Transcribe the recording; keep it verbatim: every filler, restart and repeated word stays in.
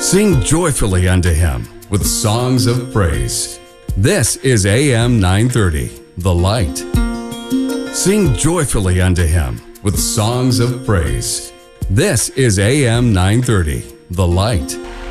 Sing joyfully unto him with songs of praise. This is A M nine thirty, The Light. Sing joyfully unto him with songs of praise. This is A M nine thirty, The Light.